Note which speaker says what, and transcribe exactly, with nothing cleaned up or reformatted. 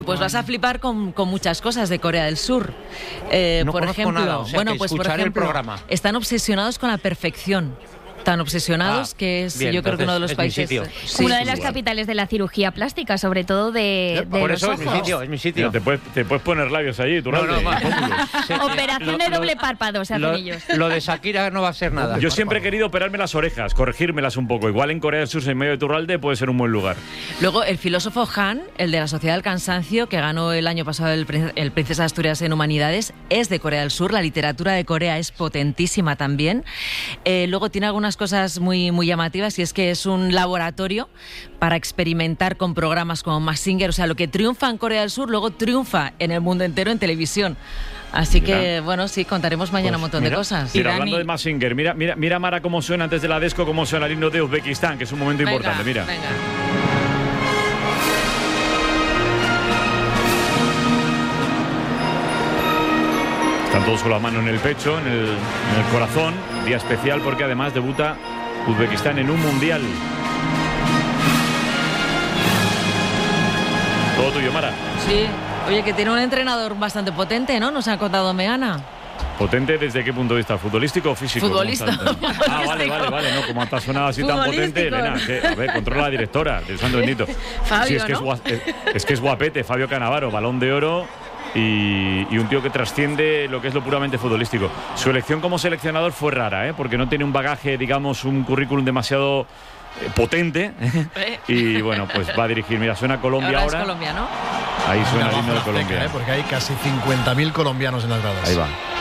Speaker 1: Pues vas a flipar con, con muchas cosas de Corea del Sur. Eh,
Speaker 2: no
Speaker 1: por ejemplo,
Speaker 2: nada, o sea,
Speaker 1: bueno,
Speaker 2: que
Speaker 1: pues por
Speaker 2: escuchar
Speaker 1: ejemplo,
Speaker 2: el programa.
Speaker 1: están obsesionados con la perfección. Tan obsesionados
Speaker 2: Ah,
Speaker 1: que es,
Speaker 2: bien,
Speaker 1: yo creo que uno de los
Speaker 2: es mi
Speaker 1: países.
Speaker 2: sitio.
Speaker 1: Sí,
Speaker 3: Una
Speaker 1: sí,
Speaker 3: de las
Speaker 1: sí.
Speaker 3: capitales de la cirugía plástica, sobre todo de, de
Speaker 2: Por
Speaker 3: los
Speaker 2: eso
Speaker 3: ojos.
Speaker 2: es mi sitio, es mi sitio.
Speaker 4: Mira, te, puedes, te puedes poner labios allí, tú
Speaker 2: No, no, va. Sí,
Speaker 3: Operación
Speaker 2: lo-
Speaker 3: de
Speaker 2: lo-
Speaker 3: doble párpado se hacen
Speaker 2: lo,
Speaker 3: ellos.
Speaker 2: lo de Shakira no va a ser nada.
Speaker 4: Yo siempre he querido operarme las orejas, corregírmelas un poco. Igual en Corea del Sur, en medio de Turralde, puede ser un buen lugar.
Speaker 1: Luego, el filósofo Han, el de la Sociedad del Cansancio, que ganó el año pasado el, Prin- el Princesa de Asturias en Humanidades, es de Corea del Sur. La literatura de Corea es potentísima también. Eh, luego tiene algunas cosas muy, muy llamativas, y es que es un laboratorio para experimentar con programas como Mazinger. O sea, lo que triunfa en Corea del Sur, luego triunfa en el mundo entero en televisión. Así
Speaker 4: Mira.
Speaker 1: que, bueno, sí, contaremos mañana
Speaker 2: Pues,
Speaker 1: un montón
Speaker 2: mira.
Speaker 1: de cosas.
Speaker 4: Mira,
Speaker 1: Y
Speaker 4: hablando
Speaker 1: Dani-
Speaker 4: de Mazinger, mira, mira, mira Mara cómo suena antes de la Desco, cómo suena el himno de Uzbekistán, que es un momento
Speaker 1: Venga,
Speaker 4: importante. Mira.
Speaker 1: venga.
Speaker 4: Están todos con la mano en el pecho, en el, en el corazón. Día especial porque además debuta Uzbekistán en un mundial. Todo tuyo, Mara.
Speaker 1: Sí, oye, que tiene un entrenador bastante potente, ¿no? Nos ha contado Meana.
Speaker 4: ¿Potente desde qué punto de vista? ¿Futbolístico o físico?
Speaker 1: Futbolista.
Speaker 4: ¿Cómo está? Ah, vale, vale, vale. No, como te ha sonado así tan potente,
Speaker 1: Futbolístico.
Speaker 4: Elena. Que, a ver, controla la directora, del santo bendito.
Speaker 1: Fabio,
Speaker 4: Sí, es que,
Speaker 1: ¿no?
Speaker 4: es, gua- es, es que es guapete, Fabio Cannavaro, Balón de Oro y, y un tío que trasciende lo que es lo puramente futbolístico. Su elección como seleccionador fue rara, ¿eh? Porque no tiene un bagaje, digamos, un currículum demasiado eh, potente. Y bueno, pues va a dirigir. Mira, suena Colombia
Speaker 1: Ahora
Speaker 4: ahora.
Speaker 1: es Colombia, ¿no?
Speaker 4: Ahí suena el
Speaker 5: Abajo
Speaker 4: himno de
Speaker 5: la Azteca,
Speaker 4: Colombia.
Speaker 5: ¿eh? Porque hay casi cincuenta mil colombianos en las gradas.
Speaker 4: Ahí va.